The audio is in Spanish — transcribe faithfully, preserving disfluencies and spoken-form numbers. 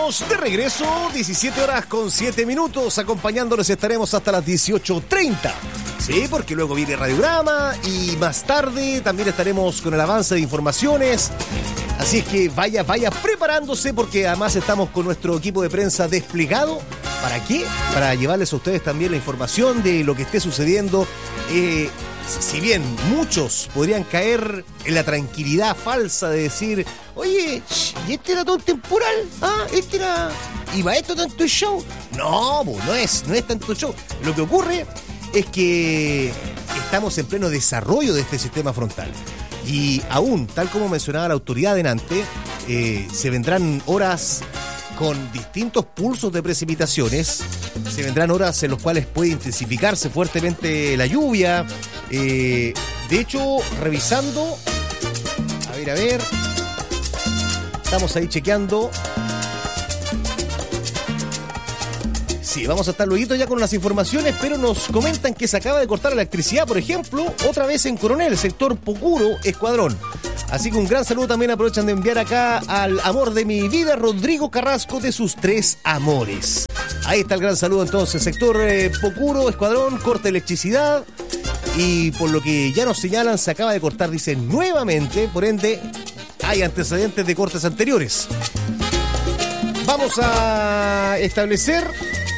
estamos de regreso, diecisiete horas con siete minutos, acompañándoles estaremos hasta las dieciocho treinta. Sí, porque luego viene Radiograma y más tarde también estaremos con el avance de informaciones. Así es que vaya, vaya preparándose porque además estamos con nuestro equipo de prensa desplegado. ¿Para qué? Para llevarles a ustedes también la información de lo que esté sucediendo. Eh, si bien muchos podrían caer en la tranquilidad falsa de decir, oye, ¿y este era todo temporal? Ah, este era... ¿Y va esto tanto show? No, no es, no es tanto show. Lo que ocurre es que estamos en pleno desarrollo de este sistema frontal. Y aún, tal como mencionaba la autoridad delante, eh, se vendrán horas con distintos pulsos de precipitaciones, se vendrán horas en las cuales puede intensificarse fuertemente la lluvia. Eh, de hecho, revisando, a ver, a ver, estamos ahí chequeando. Sí, vamos a estar luego ya con las informaciones, pero nos comentan que se acaba de cortar la electricidad, por ejemplo, otra vez en Coronel, sector Pocuro, Escuadrón. Así que un gran saludo también aprovechan de enviar acá al amor de mi vida, Rodrigo Carrasco, de sus tres amores. Ahí está el gran saludo entonces, sector eh, Pocuro, Escuadrón, corta de electricidad. Y por lo que ya nos señalan, se acaba de cortar, dicen, nuevamente, por ende, hay antecedentes de cortes anteriores. Vamos a establecer